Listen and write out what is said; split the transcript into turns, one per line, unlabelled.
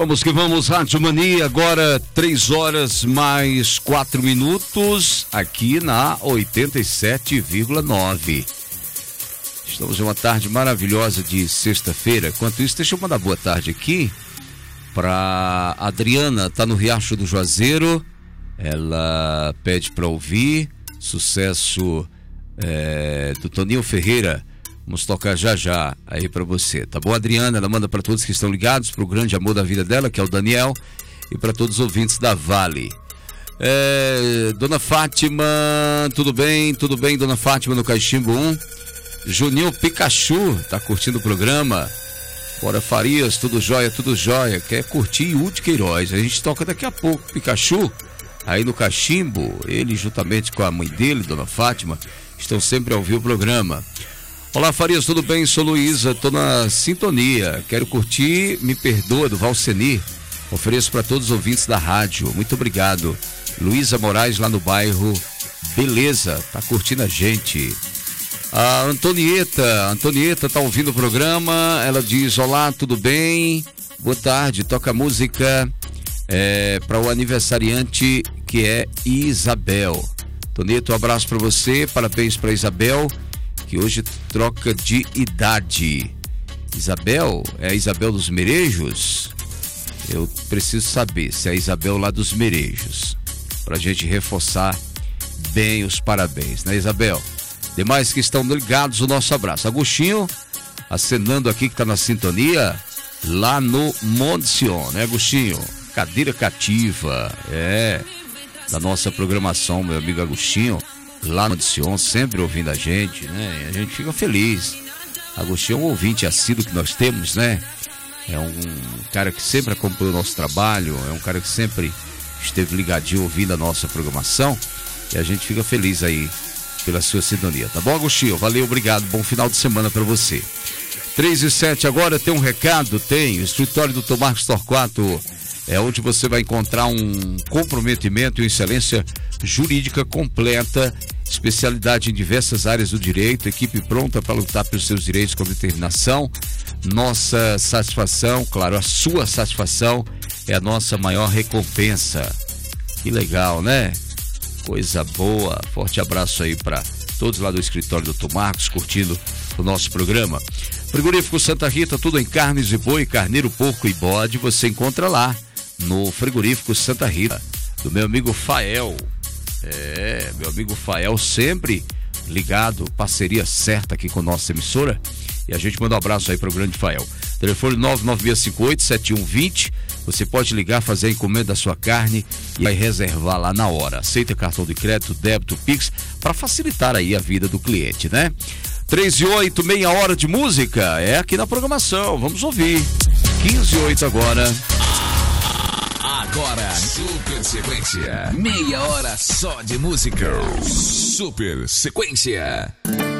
Vamos que vamos, Rádio Mania, agora 3 horas mais 4 minutos, aqui na 87,9. Estamos em uma tarde maravilhosa de sexta-feira. Enquanto isso, deixa eu mandar boa tarde aqui para Adriana, tá no Riacho do Juazeiro. Ela pede para ouvir sucesso do Toninho Ferreira. Vamos tocar já já aí pra você, tá bom, Adriana? Ela manda pra todos que estão ligados pro grande amor da vida dela, que é o Daniel, e pra todos os ouvintes da Vale. Dona Fátima, tudo bem? Tudo bem, Dona Fátima, no Caximbo 1. Juninho Pikachu, tá curtindo o programa. Bora Farias, tudo jóia, tudo jóia. Quer curtir o de Queiroz? A gente toca daqui a pouco, Pikachu, aí no Caximbo. Ele, juntamente com a mãe dele, Dona Fátima, estão sempre a ouvir o programa. Olá, Farias, tudo bem? Sou Luísa, tô na sintonia. Quero curtir Me Perdoa, do Valcenir. Ofereço para todos os ouvintes da rádio. Muito obrigado. Luísa Moraes, lá no bairro Beleza, tá curtindo a gente. A Antonieta tá ouvindo o programa. Ela diz: olá, tudo bem? Boa tarde, toca música para o aniversariante, que é Isabel. Antonieta, um abraço para você, parabéns para Isabel, que hoje troca de idade. Isabel, é a Isabel dos Merejos? Eu preciso saber se é a Isabel lá dos Merejos, pra gente reforçar bem os parabéns, né, Isabel? Demais que estão ligados, o nosso abraço. Agostinho, acenando aqui que tá na sintonia, lá no Monte Sion, né, Agostinho? Cadeira cativa, da nossa programação, meu amigo Agostinho, lá no Sion, sempre ouvindo a gente, né? A gente fica feliz. Agostinho é um ouvinte assíduo que nós temos, né? É um cara que sempre acompanhou o nosso trabalho, é um cara que sempre esteve ligadinho ouvindo a nossa programação, e a gente fica feliz aí pela sua sintonia, tá bom, Agostinho? Valeu, obrigado, bom final de semana para você. 3:07 agora, tem um recado? Tem, o escritório do Dr. Marcos Torquato é onde você vai encontrar um comprometimento e excelência jurídica completa, especialidade em diversas áreas do direito, equipe pronta para lutar pelos seus direitos com determinação. Nossa satisfação, claro, a sua satisfação é a nossa maior recompensa. Que legal, né? Coisa boa. Forte abraço aí para todos lá do escritório do Dr. Marcos, curtindo o nosso programa. Frigorífico Santa Rita, tudo em carnes de boi, carneiro, porco e bode, você encontra lá no Frigorífico Santa Rita, do meu amigo Fael. Meu amigo Fael sempre ligado, parceria certa aqui com nossa emissora, e a gente manda um abraço aí para o grande Fael. Telefone 99658-7120, você pode ligar, fazer a encomenda da sua carne e vai reservar lá na hora. Aceita cartão de crédito, débito, Pix, para facilitar aí a vida do cliente, né? 3:08, meia hora de música, é aqui na programação, vamos ouvir. 15:08 agora.
Agora, Super Sequência. Meia hora só de música. Super Sequência.